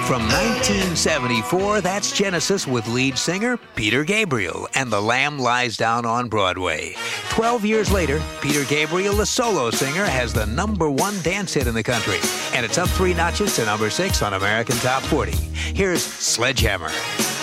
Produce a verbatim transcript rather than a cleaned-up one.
From nineteen seventy-four, that's Genesis with lead singer Peter Gabriel and The Lamb Lies Down on Broadway. Twelve years later, Peter Gabriel, the solo singer, has the number one dance hit in the country. And it's up three notches to number six on American Top forty. Here's Sledgehammer.